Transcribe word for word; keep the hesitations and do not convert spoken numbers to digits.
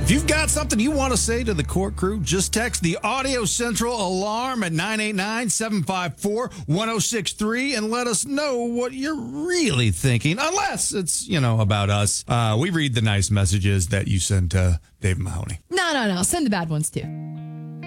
If you've got something you want to say to the court crew, just text the Audio Central alarm at nine eight nine, seven five four, one oh six three and let us know what you're really thinking. Unless it's, you know, about us. Uh, we read the nice messages that you send to Dave Mahoney. No, no, no. Send the bad ones too.